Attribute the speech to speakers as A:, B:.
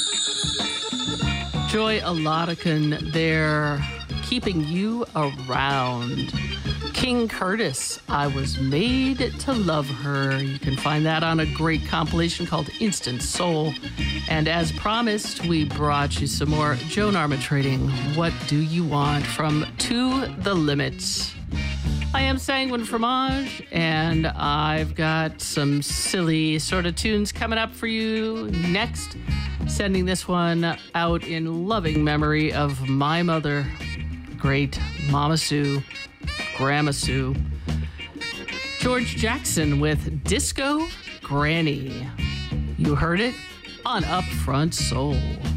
A: Joy Alodican there, keeping you around. King Curtis, I Was Made to Love Her. You can find that on a great compilation called Instant Soul. And as promised, we brought you some more Joan Armatrading, What Do You Want, from To the Limits. I am Sanguine Fromage, and I've got some silly sort of tunes coming up for you next. Sending this one out in loving memory of my mother, great Mama Sue, Grandma Sue. George Jackson with Disco Granny. You heard it on Upfront Soul.